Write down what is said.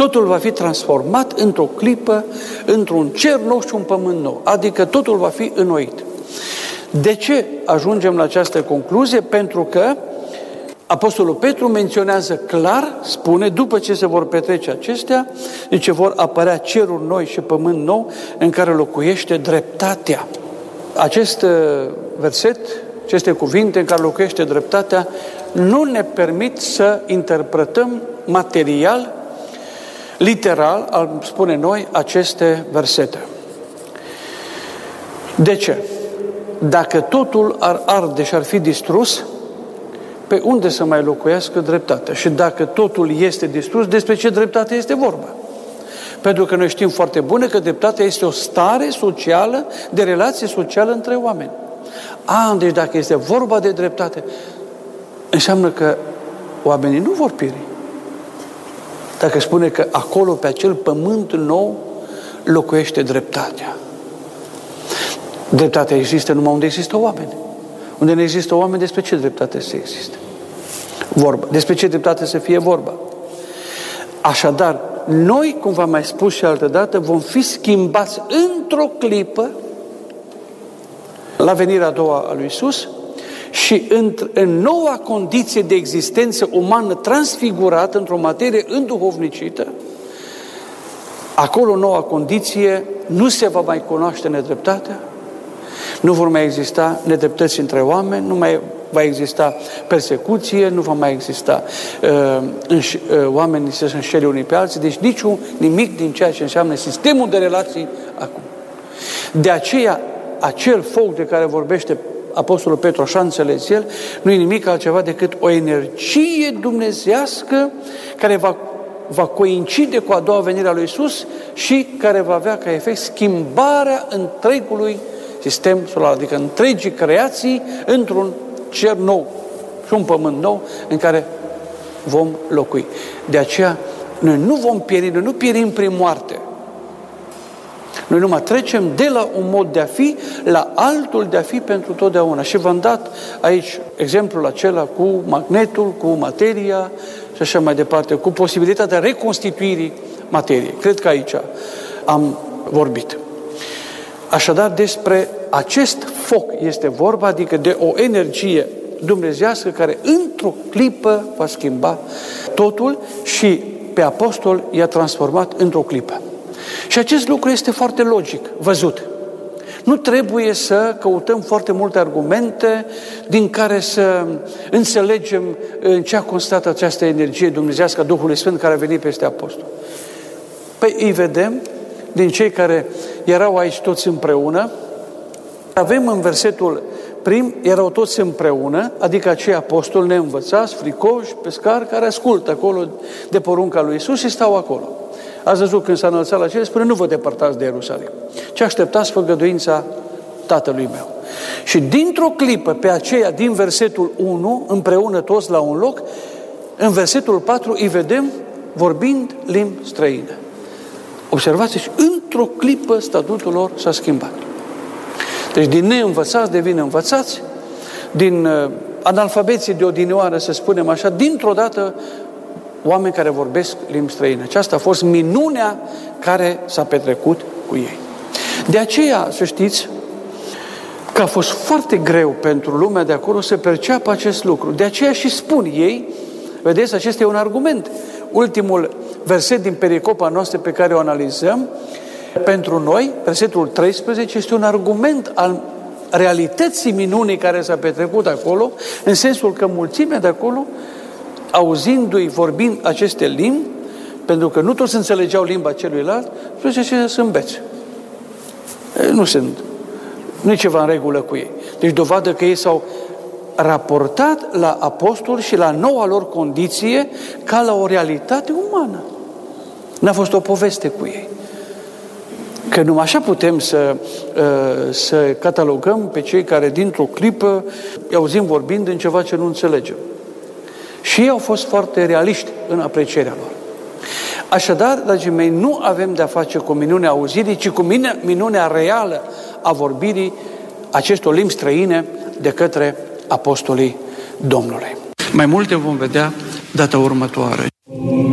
Totul va fi transformat într-o clipă, într-un cer nou și un pământ nou. Adică totul va fi înnoit. De ce ajungem la această concluzie? Pentru că Apostolul Petru menționează clar, spune, după ce se vor petrece acestea, zice, vor apărea ceruri noi și pământ nou în care locuiește dreptatea. Acest verset, aceste cuvinte în care locuiește dreptatea, nu ne permit să interpretăm material, literal, al spune noi, aceste versete. De ce? Dacă totul ar arde și ar fi distrus, pe unde să mai locuiască dreptatea? Și dacă totul este distrus, despre ce dreptate este vorba? Pentru că noi știm foarte bine că dreptatea este o stare socială, de relație socială între oameni. Deci dacă este vorba de dreptate, înseamnă că oamenii nu vor pieri. Dacă spune că acolo, pe acel pământ nou, locuiește dreptatea. Dreptatea există numai unde există oameni. Unde nu există oameni, despre ce dreptate să existe? Vorba. Despre ce dreptate să fie vorba? Așadar, noi, cum v-am mai spus și altă dată, vom fi schimbați într-o clipă la venirea a doua a lui Iisus și în noua condiție de existență umană transfigurată într-o materie înduhovnicită. Acolo, în noua condiție, nu se va mai cunoaște nedreptatea, nu vor mai exista nedreptăți între oameni, nu mai va exista persecuție, nu va mai exista oamenii să se înșele unii pe alții, deci nimic din ceea ce înseamnă sistemul de relații acum. De aceea, acel foc de care vorbește Apostolul Petru, așa înțeles el, nu e nimic altceva decât o energie dumnezeiască care va coincide cu a doua venire a lui Iisus și care va avea ca efect schimbarea întregului sistem solar, adică întregii creații într-un cer nou și un pământ nou în care vom locui. De aceea, noi nu vom pieri, noi nu pierim prin moarte. Noi numai trecem de la un mod de a fi la altul de a fi pentru totdeauna. Și v-am dat aici exemplul acela cu magnetul, cu materia și așa mai departe, cu posibilitatea reconstituirii materiei. Cred că aici am vorbit. Așadar, despre acest foc este vorba, adică de o energie dumnezeiască care într-o clipă va schimba totul și pe apostol i-a transformat într-o clipă. Și acest lucru este foarte logic, văzut. Nu trebuie să căutăm foarte multe argumente din care să înțelegem în ce a constat această energie dumnezeiască a Duhului Sfânt care a venit peste apostol. Păi îi vedem din cei care erau aici toți împreună. Avem în versetul prim, erau toți împreună, adică acei apostoli neînvățați, fricoși, pescari, care ascultă acolo de porunca lui Iisus și stau acolo. Ați văzut când s-a înălțat la cer, spune, nu vă depărtați de Ierusalim, ci așteptați făgăduința Tatălui meu. Și dintr-o clipă pe aceea, din versetul 1, împreună toți la un loc, în versetul 4 îi vedem vorbind limbi străine. Observați, și într-o clipă statutul lor s-a schimbat. Deci din neînvățați devin învățați, din analfabeții de odinioară, să spunem așa, dintr-o dată oameni care vorbesc limbi străine. Aceasta a fost minunea care s-a petrecut cu ei. De aceea, să știți, că a fost foarte greu pentru lumea de acolo să perceapă acest lucru. De aceea și spun ei, vedeți, acesta e un argument. Ultimul verset din pericopa noastră pe care o analizăm, pentru noi, versetul 13, este un argument al realității minunii care s-a petrecut acolo, în sensul că mulțimea de acolo, auzindu-i vorbind aceste limbi, pentru că nu toți înțelegeau limba celuilalt, spune că sunt beți. Nu e ceva în regulă cu ei. Deci dovadă că ei s-au raportat la apostoli și la noua lor condiție ca la o realitate umană. N-a fost o poveste cu ei. Că numai așa putem să catalogăm pe cei care dintr-o clipă îi auzim vorbind în ceva ce nu înțelegem. Și ei au fost foarte realiști în aprecierea lor. Așadar, dragii mei, nu avem de-a face cu minunea auzirii, ci cu minunea reală a vorbirii acestor limbi străine de către apostolii Domnului. Mai multe vom vedea data următoare.